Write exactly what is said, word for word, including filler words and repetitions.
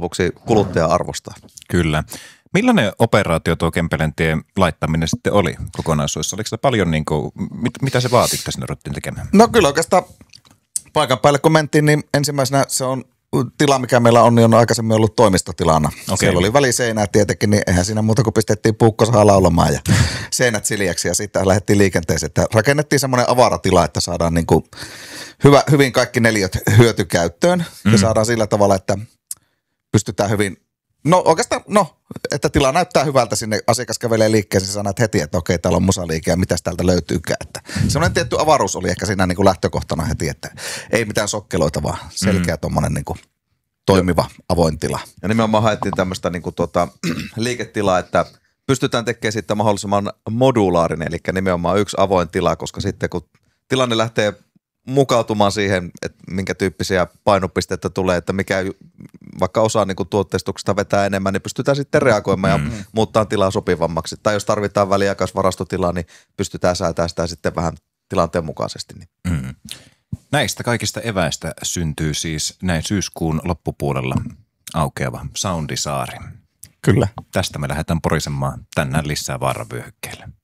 lopuksi kuluttaja arvostaa. Kyllä. Millainen operaatio tuo Kempelentien laittaminen sitten oli kokonaisuudessa? Oliko se paljon, niin kuin, mit, mitä se vaati, että sinne ruvettiin tekemään? No kyllä oikeastaan paikan päälle kun mentiin, niin ensimmäisenä se on tila, mikä meillä on, niin on aikaisemmin ollut toimistotilana. Okay. Siellä oli väliseinää tietenkin, niin eihän siinä muuta kuin pistettiin puukkosahaa laulamaan ja seinät siljäksi ja sitten lähdettiin liikenteeseen. Että rakennettiin semmoinen avaratila, että saadaan niin kuin hyvä, hyvin kaikki neliöt hyötykäyttöön mm. ja saadaan sillä tavalla, että pystytään hyvin, no oikeastaan, no, että tila näyttää hyvältä sinne, asiakas kävelee liikkeeseen, sä näet heti, että okei, täällä on musaliike ja mitäs täältä löytyykään. Että semmoinen tietty avaruus oli ehkä siinä niin kuin lähtökohtana heti, että ei mitään sokkeloita, vaan selkeä mm. tommonen niin kuin toimiva avoin tila. Ja nimenomaan haettiin tämmöistä niin kuin tuota, liiketilaa, että pystytään tekemään sitten mahdollisimman modulaarinen, eli nimenomaan yksi avoin tila, koska sitten kun tilanne lähtee mukautumaan siihen, että minkä tyyppisiä painopisteitä tulee, että mikä vaikka osa niin kuin tuotteistuksesta vetää enemmän, niin pystytään sitten reagoimaan mm. ja muuttaa tilaa sopivammaksi. Tai jos tarvitaan väliaikaisvarastotilaa, niin pystytään säätämään sitä sitten vähän tilanteen mukaisesti. Mm. Näistä kaikista eväistä syntyy siis näin syyskuun loppupuolella aukeava Soundisaari. Kyllä. Tästä me lähdetään porisemaan tänään lisää vaaravyöhykkeelle.